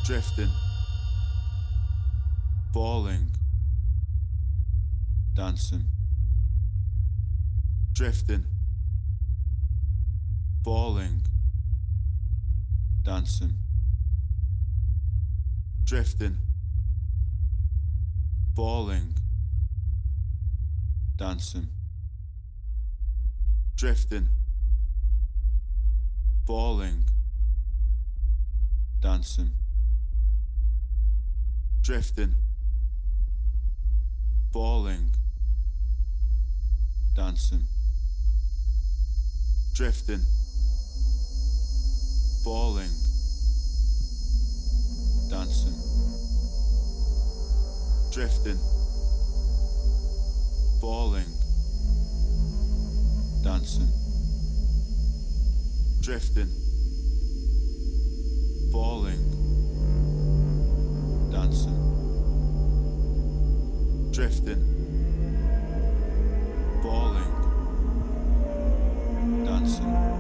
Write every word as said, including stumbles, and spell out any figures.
drifting, falling, dancing, drifting, falling, dancing, drifting, falling, dancing, drifting, falling, dancing, drifting, falling, dancing, drifting, falling, dancing, drifting, falling, dancing, drifting, falling, dancing, drifting, falling, dancing.